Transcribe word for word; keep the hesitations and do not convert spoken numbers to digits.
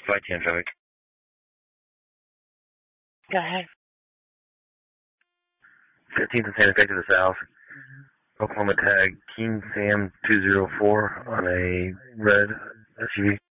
five ten traffic. Go ahead. fifteenth and Santa Fe to the south. Mm-hmm. Oklahoma tag King Sam two zero four on a red S U V.